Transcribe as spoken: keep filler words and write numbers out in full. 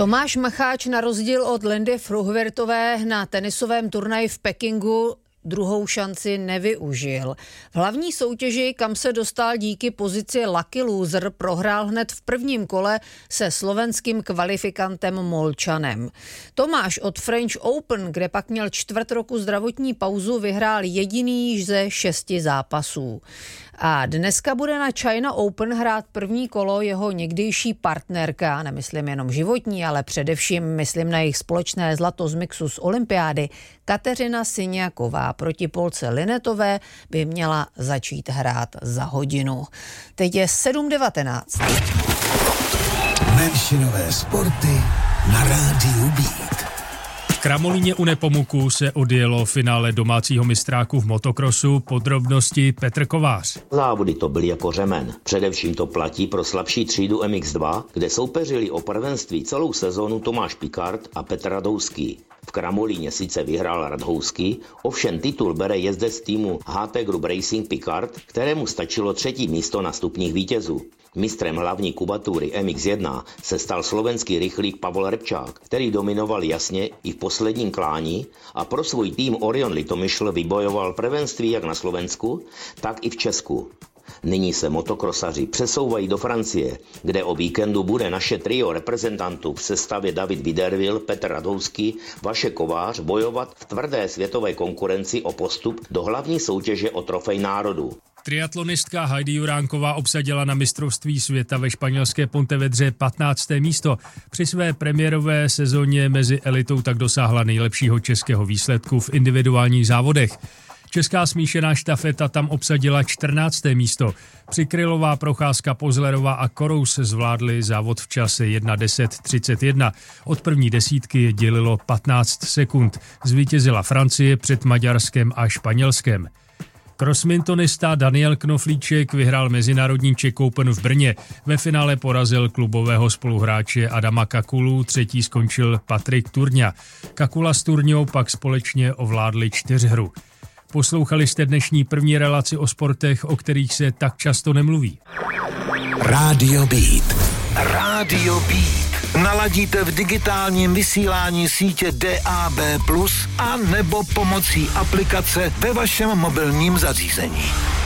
Tomáš Macháč na rozdíl od Lindy Fruhvirtové na tenisovém turnaji v Pekingu druhou šanci nevyužil. V hlavní soutěži, kam se dostal díky pozici lucky loser, prohrál hned v prvním kole se slovenským kvalifikantem Molčanem. Tomáš od French Open, kde pak měl čtvrt roku zdravotní pauzu, vyhrál jediný ze šesti zápasů. A dneska bude na China Open hrát první kolo jeho někdejší partnerka, nemyslím jenom životní, ale především myslím na jejich společné zlato z mixu z olympiády, Kateřina Syňaková. Proti Polce Linetové by měla začít hrát za hodinu. Teď je sedm devatenáct. Menšinové sporty na rádiu Beat. V Kramolíně u Nepomuku se odjelo finále domácího mistráku v motokrosu. Podrobnosti Petr Kovář. Závody to byly jako řemen. Především to platí pro slabší třídu M X dva, kde soupeřili o prvenství celou sezónu Tomáš Pikard a Petr Radhouský. V Kramolíně sice vyhrál Radhouský, ovšem titul bere jezdec týmu H T Group Racing Pikard, kterému stačilo třetí místo na stupních vítězů. Mistrem hlavní kubatury M X jedna se stal slovenský rychlík Pavol Repčák, který dominoval jasně i v posledním klání a pro svůj tým Orion Litomyšl vybojoval prvenství jak na Slovensku, tak i v Česku. Nyní se motokrosaři přesouvají do Francie, kde o víkendu bude naše trio reprezentantů v sestavě David Viderville, Petr Radhouský, Vašek Kovář bojovat v tvrdé světové konkurenci o postup do hlavní soutěže o trofej národů. Triatlonistka Heidi Juránková obsadila na mistrovství světa ve španělské Pontevedře patnácté místo. Při své premiérové sezóně mezi elitou tak dosáhla nejlepšího českého výsledku v individuálních závodech. Česká smíšená štafeta tam obsadila čtrnácté místo. Přikrylová, Procházka, Pozlerová a Korous zvládli závod v čase jedna deset třicet jedna. Od první desítky je dělilo patnáct sekund. Zvítězila Francie před Maďarskem a Španělskem. Crossmintonista Daniel Knoflíček vyhrál mezinárodní Czech Open v Brně. Ve finále porazil klubového spoluhráče Adama Kakulu, třetí skončil Patrik Turňa. Kakula s Turňou pak společně ovládli čtyřhru. Poslouchali jste dnešní první relaci o sportech, o kterých se tak často nemluví. Rádio Beat. Rádio Beat. Naladíte v digitálním vysílání sítě D A B plus, a nebo pomocí aplikace ve vašem mobilním zařízení.